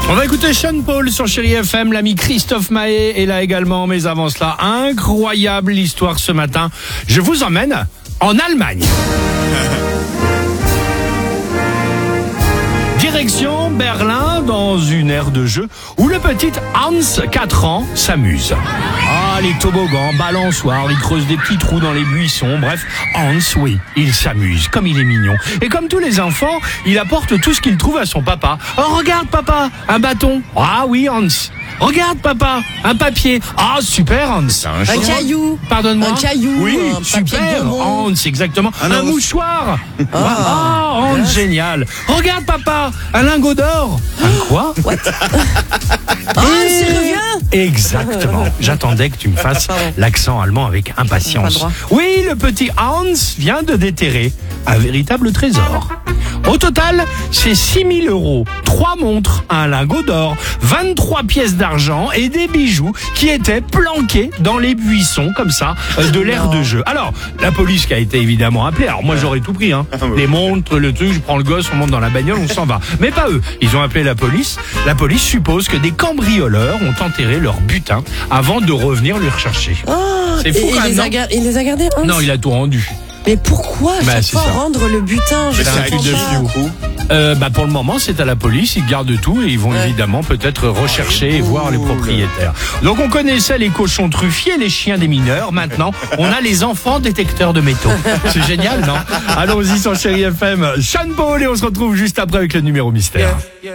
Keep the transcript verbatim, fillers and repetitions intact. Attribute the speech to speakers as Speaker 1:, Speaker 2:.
Speaker 1: On va écouter Sean Paul sur Chérie F M, l'ami Christophe Maé est là également, mais avant cela, incroyable histoire ce matin. Je vous emmène en Allemagne. Direction Berlin, dans une aire de jeu où le petit Hans, quatre ans, s'amuse. Ah, les toboggans, balançoires, il creuse des petits trous dans les buissons. Bref, Hans, oui, il s'amuse, comme il est mignon. Et comme tous les enfants, il apporte tout ce qu'il trouve à son papa. Oh, regarde papa, un bâton. Ah oui, Hans. Regarde papa, un papier. Ah, super Hans.
Speaker 2: Un, un caillou.
Speaker 1: Pardonne-moi.
Speaker 2: Un caillou.
Speaker 1: Oui,
Speaker 2: un
Speaker 1: super Hans, exactement.
Speaker 2: Un,
Speaker 1: un mouchoir. Ah, ah Hans, yes. Génial. Regarde papa, un lingot d'or. Un quoi?
Speaker 2: What? Ah, c'est revient.
Speaker 1: Exactement. J'attendais que tu me fasses l'accent allemand avec impatience. Oui, le petit Hans vient de déterrer un véritable trésor. Au total, c'est six mille euros, trois montres, un lingot d'or, vingt-trois pièces d'argent et des bijoux qui étaient planqués dans les buissons, comme ça, de l'aire de jeu. Alors, la police qui a été évidemment appelée, alors moi j'aurais tout pris, hein. Les montres, le truc, je prends le gosse, on monte dans la bagnole, on s'en va. Mais pas eux, ils ont appelé la police. La police suppose que des cambrioleurs ont enterré leur butin avant de revenir le rechercher.
Speaker 2: Oh, c'est fou quand même, non ? Il les a gardés, Hans ?
Speaker 1: Non, il a tout rendu.
Speaker 2: Mais pourquoi à
Speaker 1: bah,
Speaker 2: chaque fois rendre le butin?
Speaker 1: Je sais un de fou. Euh, bah pour le moment, c'est à la police. Ils gardent tout et ils vont ouais. évidemment peut-être rechercher et voir les propriétaires. Donc on connaissait les cochons truffiers, les chiens des mineurs. Maintenant, on a les enfants détecteurs de métaux. C'est génial, non? Allons-y sur Chérie F M. Sean Paul et on se retrouve juste après avec le numéro mystère. Yeah, yeah.